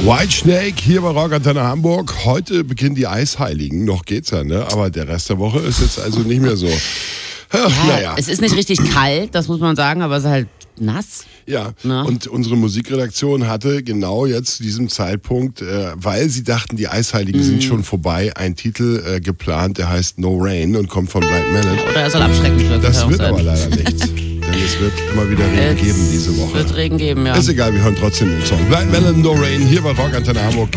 Whitesnake hier bei Rockantenne Hamburg. Heute beginnen die Eisheiligen. Noch geht's ja, ne? Aber der Rest der Woche ist jetzt also nicht mehr so. Naja. Es ist nicht richtig kalt, das muss man sagen, aber es ist halt nass. Ja, Na? Und unsere Musikredaktion hatte genau jetzt zu diesem Zeitpunkt, weil sie dachten, die Eisheiligen sind schon vorbei, einen Titel geplant, der heißt No Rain und kommt von Blind Melon. Oder er soll abschreckend wirken. Das wird aber leider nichts, denn es wird immer wieder Regen geben diese Woche. Es wird Regen geben, ja. Ist egal, wir hören trotzdem den Song. Blind Melon, No Rain, hier bei Rockantenne Hamburg.